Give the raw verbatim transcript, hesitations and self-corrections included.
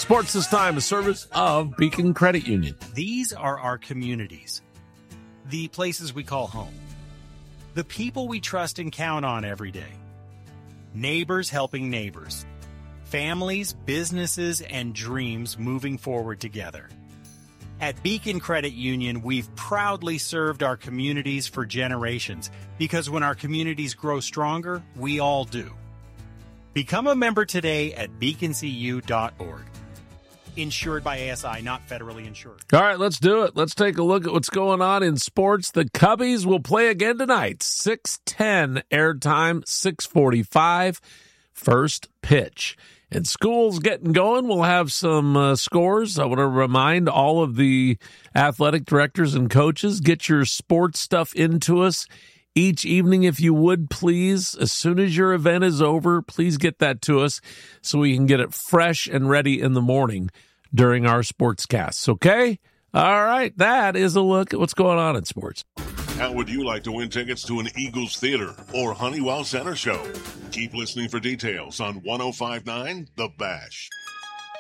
Sports this time, a service of Beacon Credit Union. These are our communities, the places we call home, the people we trust and count on every day, neighbors helping neighbors, families, businesses, and dreams moving forward together. At Beacon Credit Union, we've proudly served our communities for generations because when our communities grow stronger, we all do. Become a member today at beacon c u dot org. Insured by A S I, not federally insured. All right, let's do it. Let's take a look at what's going on in sports. The Cubbies will play again tonight. six ten airtime, six forty-five, first pitch. And school's getting going. We'll have some uh, scores. I want to remind all of the athletic directors and coaches, get your sports stuff into us each evening, if you would, please. As soon as your event is over, please get that to us so we can get it fresh and ready in the morning during our sportscasts, okay? All right, that is a look at what's going on in sports. How would you like to win tickets to an Eagles Theater or Honeywell Center show? Keep listening for details on one oh five point nine The Bash.